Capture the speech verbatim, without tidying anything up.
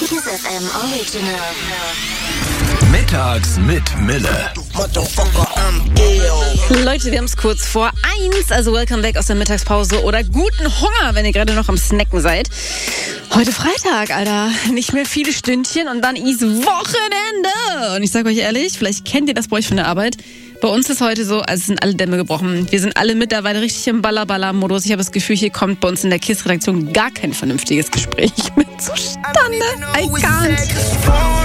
Kiss F M Original. Mittags mit Mille. Leute, wir haben es kurz vor eins, also welcome back aus der Mittagspause oder guten Hunger, wenn ihr gerade noch am Snacken seid. Heute Freitag, Alter. Nicht mehr viele Stündchen und dann ist Wochenende. Und ich sage euch ehrlich, vielleicht kennt ihr das bei euch von der Arbeit. Bei uns ist heute so, also es sind alle Dämme gebrochen. Wir sind alle mittlerweile richtig im Baller-Baller-Modus. Ich habe das Gefühl, hier kommt bei uns in der KISS-Redaktion gar kein vernünftiges Gespräch mehr zustande. I can't.